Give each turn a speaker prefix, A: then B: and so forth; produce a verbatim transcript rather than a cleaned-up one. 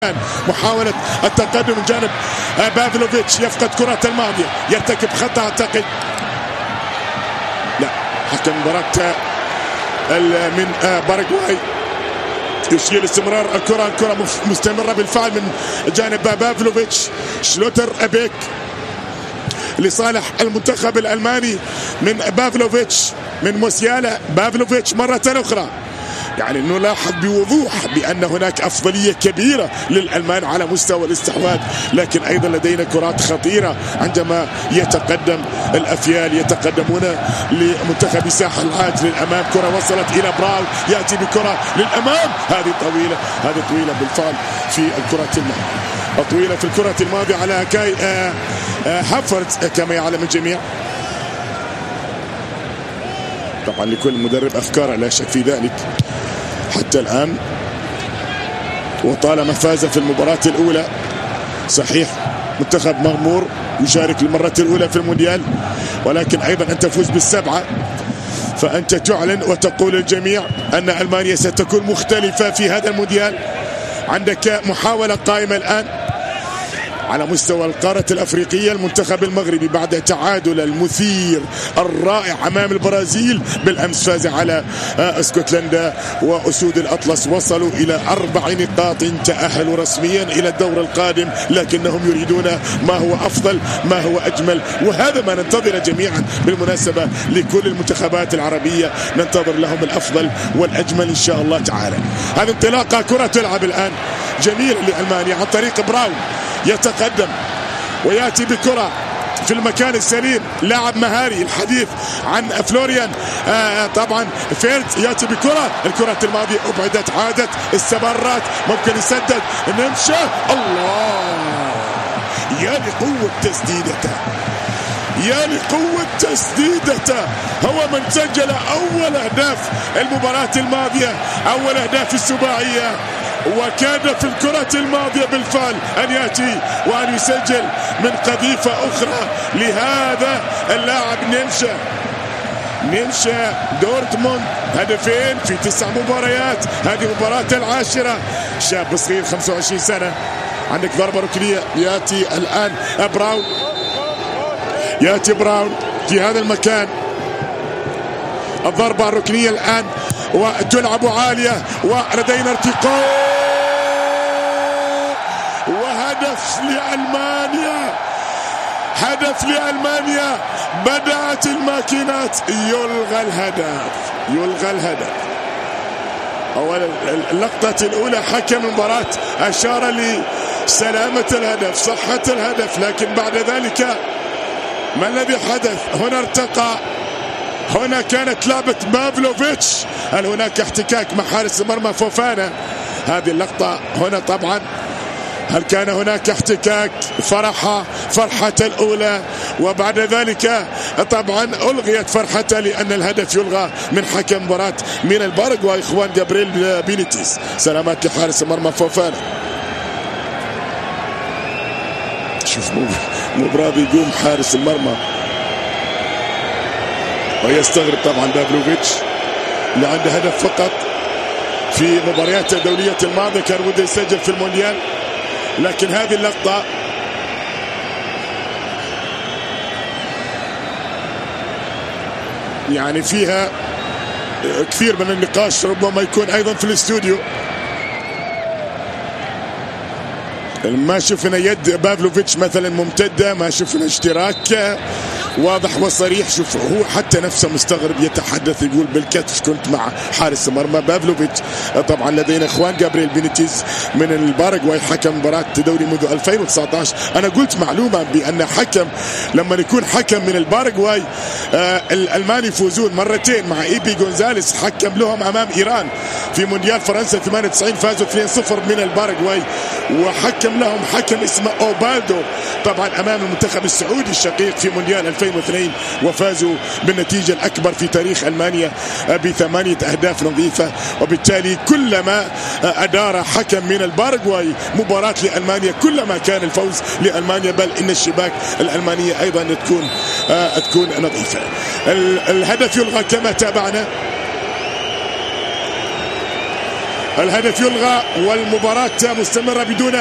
A: محاولة التقدم من جانب بافلوفيتش، يفقد كرة الماضية، يرتكب خطأ اعتقد. لا، حكم مباراة من باراغواي يشير استمرار الكرة. الكرة مستمرة بالفعل من جانب بافلوفيتش. شلوتر أبيك لصالح المنتخب الألماني من بافلوفيتش من موسيالا. بافلوفيتش مرة أخرى، يعني نلاحظ بوضوح بأن هناك أفضلية كبيرة للألمان على مستوى الاستحواذ، لكن أيضا لدينا كرات خطيرة عندما يتقدم الأفيال. يتقدمون لمنتخب ساحل العاج للأمام. كرة وصلت إلى براون، يأتي بكرة للأمام. هذه طويلة، هذه طويلة بالفعل في الكرة الماضية، طويلة في الكرة الماضية على كاي آه آه هافرتز كما يعلم الجميع. طبعا لكل مدرب أفكاره لا شك في ذلك حتى الآن، وطالما فاز في المباراة الأولى. صحيح منتخب مغمور يشارك للمرة الأولى في المونديال، ولكن أيضا أن تفوز بالسبعة فأنت تعلن وتقول الجميع أن ألمانيا ستكون مختلفة في هذا المونديال. عندك محاولة قائمة الآن على مستوى القارة الأفريقية. المنتخب المغربي بعد تعادل المثير الرائع أمام البرازيل بالأمس فاز على اسكتلندا، وأسود الأطلس وصلوا إلى أربع نقاط، تأهلوا رسميا إلى الدور القادم، لكنهم يريدون ما هو أفضل، ما هو أجمل، وهذا ما ننتظر جميعا. بالمناسبة لكل المنتخبات العربية ننتظر لهم الأفضل والأجمل إن شاء الله تعالى. هذه انطلاقة كرة تلعب الآن جميلة لألمانيا عن طريق براون، يتقدم ويأتي بكرة في المكان السليم. لاعب مهاري، الحديث عن فلوريان آه طبعا فيرت، يأتي بكرة. الكرة الماضية أبعدت، عادت، استمرت، ممكن يسدد. نمشى، الله يا لقوة تسديدته، يا لقوة تسديدته. هو من سجل أول أهداف المباراة الماضية، أول أهداف السباعية، وكان في الكرة الماضية بالفعل أن يأتي وأن يسجل من قذيفة أخرى لهذا اللاعب نيمشا. نيمشا دورتموند هدفين في تسع مباريات، هذه مباراة العاشرة. شاب صغير خمسة وعشرين سنة. عندك ضربة ركنية، يأتي الآن براون، يأتي براون في هذا المكان. الضربة الركنية الآن وتلعب عالية، ولدينا ارتقاء وهدف لألمانيا، هدف لألمانيا. بدأت الماكينات، يلغى الهدف، يلغى الهدف. أولا اللقطة الأولى حكم المباراة أشار لسلامة الهدف، صحة الهدف، لكن بعد ذلك ما الذي حدث؟ هنا ارتقى، هنا كانت لعبة بافلوفيتش، هل هناك احتكاك مع حارس المرمى فوفانا؟ هذه اللقطة هنا طبعا، هل كان هناك احتكاك؟ فرحة فرحة الأولى، وبعد ذلك طبعا ألغيت فرحته لأن الهدف يلغى من حكم مباراة من الباراغواي خوان جابرييل بينيتيز. سلامات لحارس المرمى فوفانا. شوف مو مو براضي يقوم حارس المرمى، ويستغرب طبعا بافلوفيتش اللي عنده هدف فقط في مباريات الدولية الماضية، كان وده يسجل في المونديال، لكن هذه اللقطة يعني فيها كثير من النقاش، ربما يكون أيضا في الاستوديو. ما شفنا يد بافلوفيتش مثلا ممتدة، ما شفنا اشتراك واضح وصريح. شوف هو حتى نفسه مستغرب، يتحدث يقول بالكتف كنت مع حارس المرمى بافلوفيتش. طبعا لدينا خوان جابرييل بينيتيز من الباراغواي، حكم مباراة دوري منذ ألفين وتسعة عشر. انا قلت معلومة بان حكم لما يكون حكم من الباراغواي آه الالمان يفوزون مرتين مع ايبي جونزاليس، حكم لهم امام ايران في مونديال فرنسا ثمانية وتسعين، فازوا اثنين صفر من الباراغواي، وحكم لهم حكم اسمه اوبالدو طبعا امام المنتخب السعودي الشقيق في مونديال ألفين واثنين، وفازوا بالنتيجة الأكبر في تاريخ ألمانيا بثمانية أهداف نظيفة. وبالتالي كلما أدار حكم من الباراغواي مباراة لألمانيا كلما كان الفوز لألمانيا، بل إن الشباك الألمانية أيضا تكون تكون نظيفة. الهدف يلغى كما تابعنا. الهدف يلغى والمباراة مستمرة بدون